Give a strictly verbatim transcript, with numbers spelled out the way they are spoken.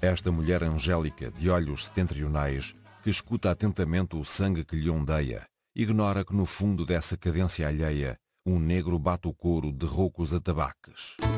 Esta mulher angélica, de olhos setentrionais, que escuta atentamente o sangue que lhe ondeia, ignora que no fundo dessa cadência alheia, um negro bate o couro de roucos atabaques.